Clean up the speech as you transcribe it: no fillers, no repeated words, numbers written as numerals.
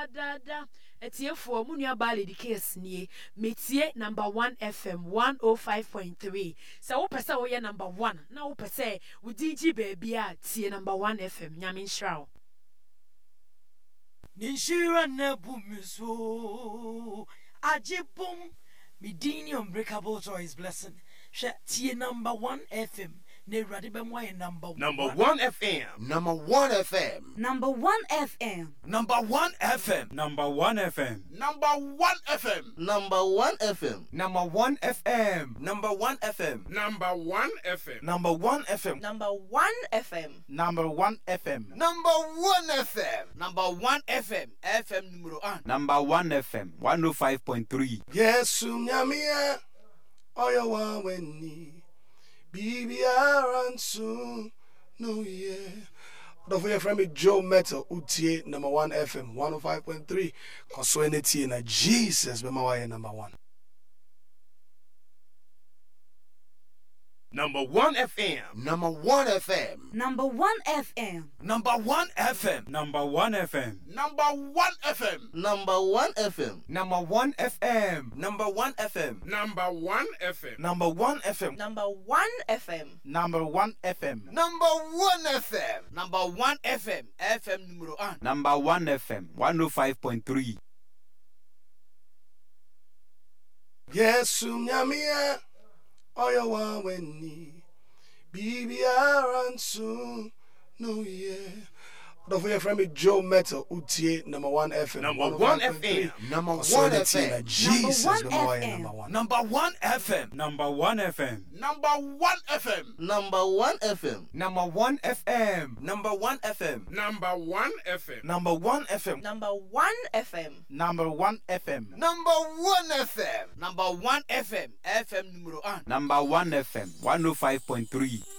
Da etie for mu nua ba lady case nie metie number 1 FM 105.3 so wo pese wo ye number 1 na wo pese wo digi baby a tie number 1 FM nyame nhyira Ninshira na bumiso ajibum midini unbreakable joy is blessing tie number 1 FM ne rade be mo number 1 FM number 1 FM number 1 FM number 1 FM number 1 FM number 1 FM number 1 FM number 1 FM number 1 FM number 1 FM number 1 FM number 1 FM number 1 FM number 1 FM number 1 FM FM numero 1 number 1 FM 105.3 Yes nyamia oyo wa weni BBR no yeah. Don't forget from me Joe Metal Utie number 1 FM 105.3 Kosweneti na Jesus be my number 1. Number 1 FM number 1 FM number 1 FM number 1 FM number 1 FM number 1 FM number 1 FM number 1 FM number 1 FM number 1 FM number 1 FM number 1 FM number 1 FM number 1 FM number 1 FM FM numero 1 number 1 FM 105.3 Yes nyamia oyo wa weni BBR no yeah. Don't forget from me Joe Metal Utie number 1 FM number 1 FM number 1 FM Jesus number 1 FM number 1 FM number 1 FM number 1 FM number 1 FM number 1 FM number 1 FM number 1 FM number 1 FM number 1 FM number 1 FM number 1 FM number 1 FM FM numero 1 number 1 FM 105.3